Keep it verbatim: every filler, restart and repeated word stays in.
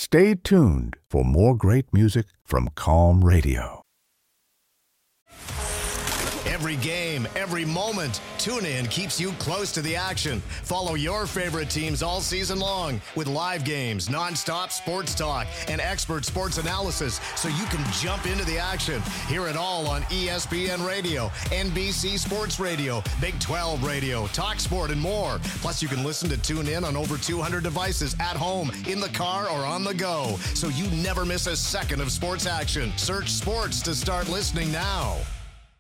Stay tuned for more great music from Calm Radio. Every game, every moment, TuneIn keeps you close to the action. Follow your favorite teams all season long with live games, nonstop sports talk, and expert sports analysis so you can jump into the action. Hear it all on E S P N Radio, N B C Sports Radio, Big twelve Radio, Talk Sport, and more. Plus, you can listen to TuneIn on over two hundred devices at home, in the car, or on the go, so you never miss a second of sports action. Search sports to start listening now.